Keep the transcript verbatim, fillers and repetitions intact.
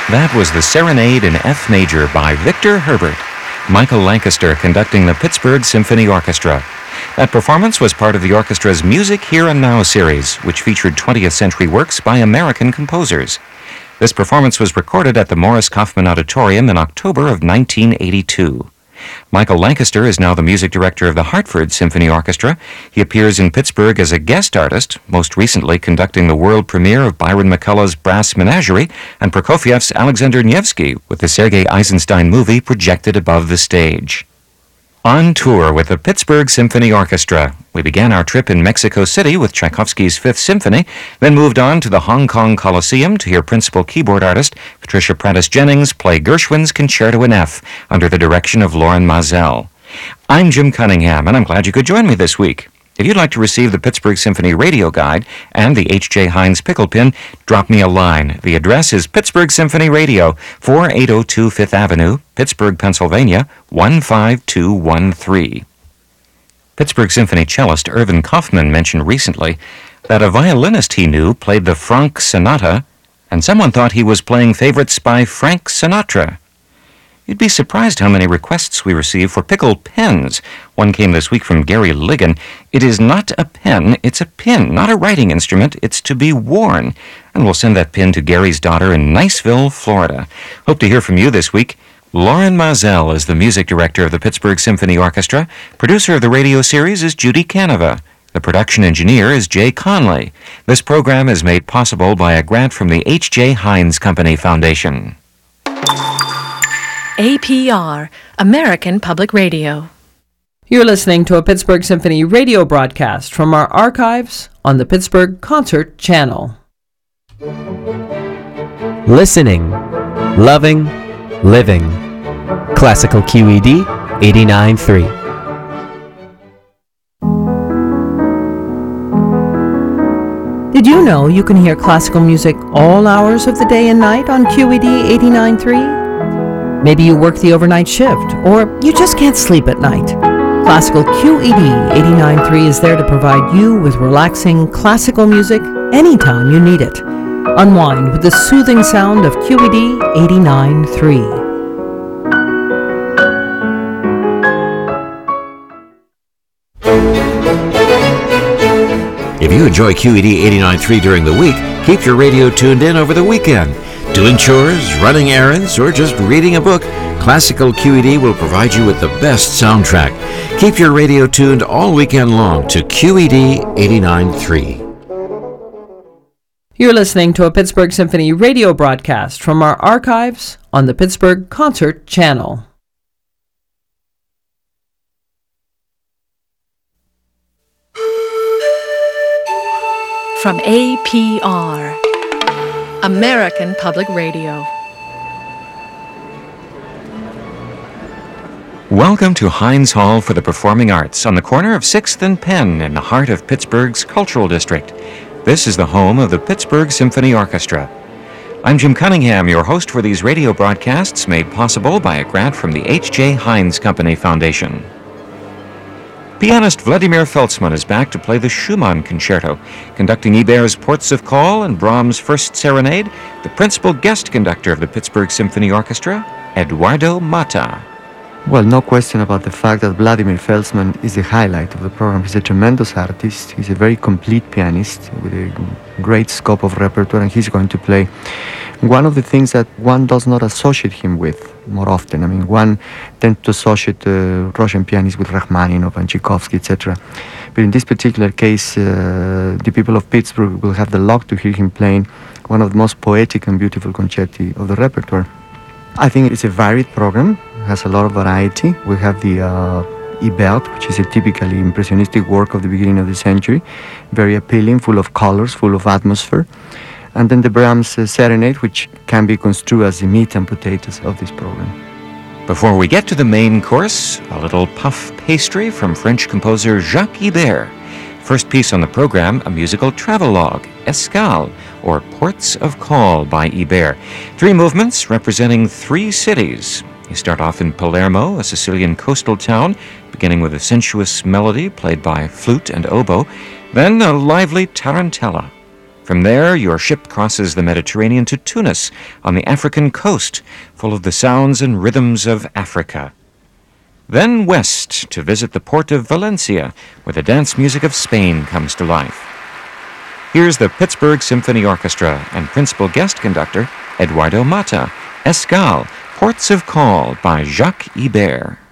That was the Serenade in F major by Victor Herbert, Michael Lancaster conducting the Pittsburgh Symphony Orchestra. That performance was part of the orchestra's Music Here and Now series, which featured twentieth century works by American composers. This performance was recorded at the Morris Kaufman Auditorium in October of nineteen eighty-two. Michael Lancaster is now the music director of the Hartford Symphony Orchestra. He appears in Pittsburgh as a guest artist, most recently conducting the world premiere of Byron McCullough's Brass Menagerie and Prokofiev's Alexander Nevsky with the Sergei Eisenstein movie projected above the stage. On tour with the Pittsburgh Symphony Orchestra, we began our trip in Mexico City with Tchaikovsky's Fifth Symphony, then moved on to the Hong Kong Coliseum to hear principal keyboard artist Patricia Prattis Jennings play Gershwin's Concerto in F under the direction of Loren Maazel. I'm Jim Cunningham, and I'm glad you could join me this week. If you'd like to receive the Pittsburgh Symphony Radio Guide and the H J. Heinz Pickle Pin, drop me a line. The address is Pittsburgh Symphony Radio, forty-eight oh two Fifth Avenue, Pittsburgh, Pennsylvania, one five two one three. Pittsburgh Symphony cellist Irvin Kaufman mentioned recently that a violinist he knew played the Franck Sonata, and someone thought he was playing favorites by Frank Sinatra. You'd be surprised how many requests we receive for pickle pens. One came this week from Gary Ligon. It is not a pen, it's a pin, not a writing instrument. It's to be worn. And we'll send that pin to Gary's daughter in Niceville, Florida. Hope to hear from you this week. Loren Maazel is the music director of the Pittsburgh Symphony Orchestra. Producer of the radio series is Judy Canova. The production engineer is Jay Conley. This program is made possible by a grant from the H J. Heinz Company Foundation. A P R, American Public Radio. You're listening to a Pittsburgh Symphony radio broadcast from our archives on the Pittsburgh Concert Channel. Listening, loving, living. Classical Q E D eighty-nine point three. Did you know you can hear classical music all hours of the day and night on Q E D eighty-nine point three? Maybe you work the overnight shift, or you just can't sleep at night. Classical Q E D eighty-nine point three is there to provide you with relaxing classical music anytime you need it. Unwind with the soothing sound of Q E D eighty-nine point three. If you enjoy Q E D eighty-nine point three during the week, keep your radio tuned in over the weekend. Doing chores, running errands, or just reading a book, Classical Q E D will provide you with the best soundtrack. Keep your radio tuned all weekend long to Q E D eighty-nine point three. You're listening to a Pittsburgh Symphony radio broadcast from our archives on the Pittsburgh Concert Channel. From A P R, American Public Radio. Welcome to Heinz Hall for the Performing Arts on the corner of sixth and Penn in the heart of Pittsburgh's Cultural District. This is the home of the Pittsburgh Symphony Orchestra. I'm Jim Cunningham, your host for these radio broadcasts made possible by a grant from the H J. Heinz Company Foundation. Pianist Vladimir Feltzman is back to play the Schumann Concerto, conducting Iber's Ports of Call and Brahms' First Serenade, the principal guest conductor of the Pittsburgh Symphony Orchestra, Eduardo Mata. Well, no question about the fact that Vladimir Feltzman is the highlight of the program. He's a tremendous artist. He's a very complete pianist with a great scope of repertoire, and he's going to play one of the things that one does not associate him with more often. I mean, one tends to associate uh, Russian pianists with Rachmaninoff and Tchaikovsky, et cetera. But in this particular case, uh, the people of Pittsburgh will have the luck to hear him playing one of the most poetic and beautiful concerti of the repertoire. I think it's a varied program, has a lot of variety. We have the uh, Ibert, which is a typically impressionistic work of the beginning of the century, very appealing, full of colors, full of atmosphere. And then the Brahms uh, Serenade, which can be construed as the meat and potatoes of this program. Before we get to the main course, a little puff pastry from French composer Jacques Ibert. First piece on the program, a musical travelogue, Escale, or Ports of Call by Ibert. Three movements representing three cities. You start off in Palermo, a Sicilian coastal town, beginning with a sensuous melody played by flute and oboe, then a lively tarantella. From there, your ship crosses the Mediterranean to Tunis on the African coast, full of the sounds and rhythms of Africa. Then west to visit the port of Valencia, where the dance music of Spain comes to life. Here's the Pittsburgh Symphony Orchestra and principal guest conductor Eduardo Mata, Escale, Ports of Call by Jacques Ibert.